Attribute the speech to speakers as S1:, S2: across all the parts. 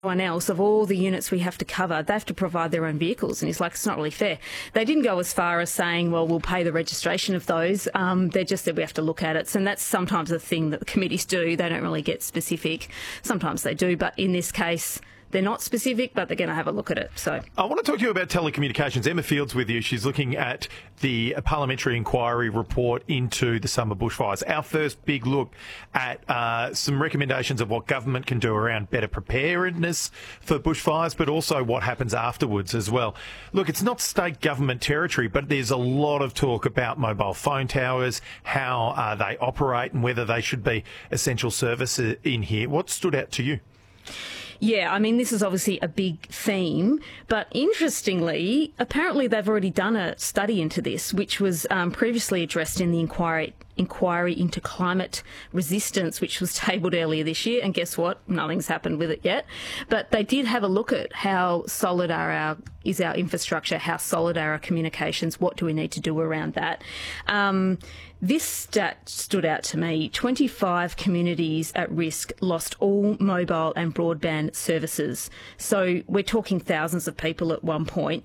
S1: everyone else, of all the units we have to cover, they have to provide their own vehicles. And he's like, it's not really fair. They didn't go as far as saying, well, we'll pay the registration of those. They just said we have to look at it. And that's sometimes a thing that the committees do. They don't really get specific. Sometimes they do, but in this case, they're not specific, but they're going to have a look at it. So
S2: I want to talk to you about telecommunications. Emma Field's with you. She's looking at the parliamentary inquiry report into the summer bushfires. Our first big look at some recommendations of what government can do around better preparedness for bushfires, but also what happens afterwards as well. Look, it's not state government territory, but there's a lot of talk about mobile phone towers, how they operate and whether they should be essential service in here. What stood out to you?
S1: Yeah, I mean, this is obviously a big theme, but interestingly, apparently they've already done a study into this, which was previously addressed in the inquiry into climate resistance, which was tabled earlier this year. And guess what? Nothing's happened with it yet. But they did have a look at how solid is our infrastructure, how solid are our communications, what do we need to do around that. This stat stood out to me. 25 communities at risk lost all mobile and broadband services. So we're talking thousands of people at one point,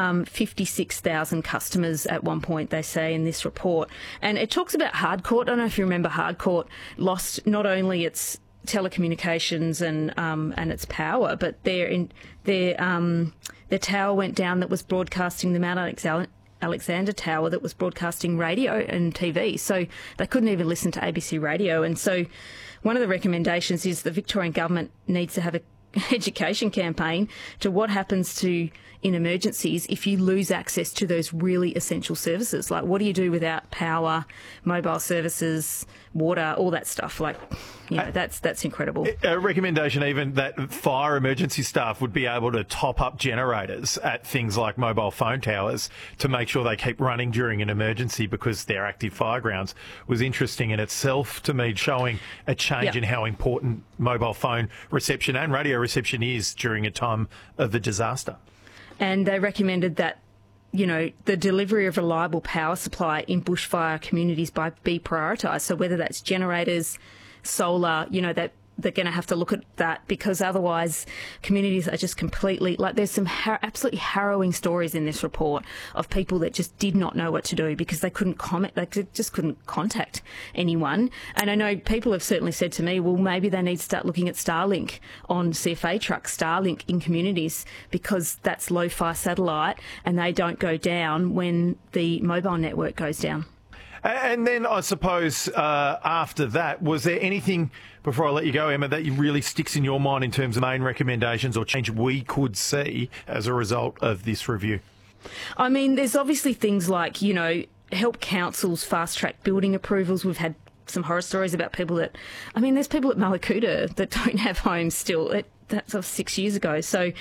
S1: 56,000 customers at one point, they say in this report. And it talks about Hardcourt. I don't know if you remember Hardcourt lost not only its telecommunications and its power, but their tower went down that was broadcasting the Mount Alexander Tower that was broadcasting radio and TV. So they couldn't even listen to ABC radio. And so one of the recommendations is the Victorian government needs to have an education campaign to what happens in emergencies if you lose access to those really essential services. Like, what do you do without power, mobile services, water, all that stuff? Like, you know, that's incredible.
S2: A recommendation even that fire emergency staff would be able to top up generators at things like mobile phone towers to make sure they keep running during an emergency because they're active fire grounds was interesting in itself to me, showing a change in how important mobile phone reception and radio reception is during a time of a disaster. And
S1: they recommended that, you know, the delivery of reliable power supply in bushfire communities be prioritised. So whether that's generators, solar, you know, that they're going to have to look at that, because otherwise communities are just completely, like, there's some absolutely harrowing stories in this report of people that just did not know what to do because they couldn't just couldn't contact anyone. And I know people have certainly said to me, well, maybe they need to start looking at Starlink on CFA trucks, Starlink in communities, because that's low-fi satellite and they don't go down when the mobile network goes down.
S2: And then I suppose after that, was there anything, before I let you go, Emma, that really sticks in your mind in terms of main recommendations or change we could see as a result of this review?
S1: I mean, there's obviously things like, you know, help councils fast-track building approvals. We've had some horror stories about people that, I mean, there's people at Mallacoota that don't have homes still. That's 6 years ago. So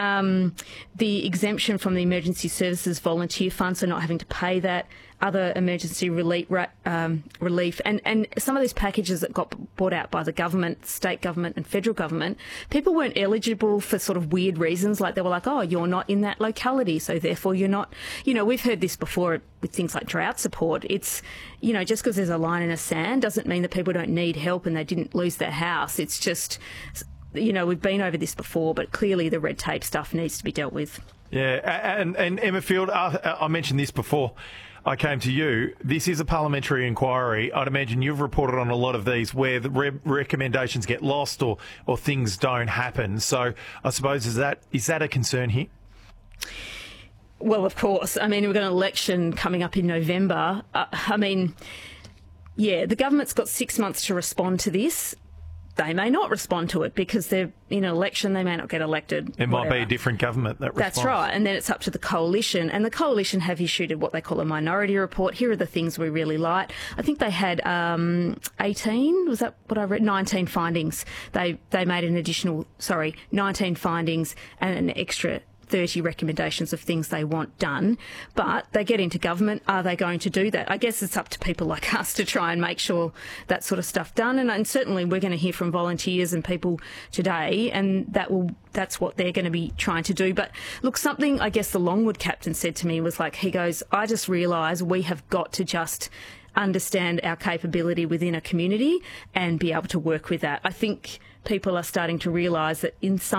S1: the exemption from the Emergency Services Volunteer Fund, so not having to pay that, other emergency relief, and some of these packages that got bought out by the government, state government and federal government, people weren't eligible for sort of weird reasons. Like, they were like, oh, you're not in that locality, so therefore you're not, you know, we've heard this before with things like drought support. It's, you know, just because there's a line in the sand doesn't mean that people don't need help and they didn't lose their house. It's just, you know, we've been over this before, but clearly the red tape stuff needs to be dealt with. Yeah,
S2: and Emma Field, I mentioned this before I came to you. This is a parliamentary inquiry. I'd imagine you've reported on a lot of these where the recommendations get lost or things don't happen. So I suppose, is that a concern here?
S1: Well, of course. I mean, we've got an election coming up in November. I mean, yeah, the government's got 6 months to respond to this. They may not respond to it because they're in an election, they may not get elected.
S2: It might be a different government that responds.
S1: That's right. And then it's up to the coalition. And the coalition have issued what they call a minority report. Here are the things we really like. I think they had 18, was that what I read? 19 findings. They made 19 findings and an extra 30 recommendations of things they want done, but they get into government. Are they going to do that? I guess it's up to people like us to try and make sure that sort of stuff done. And certainly we're going to hear from volunteers and people today, and that's what they're going to be trying to do. But look, something I guess the Longwood captain said to me was like, he goes, I just realise we have got to just understand our capability within a community and be able to work with that. I think people are starting to realise that in some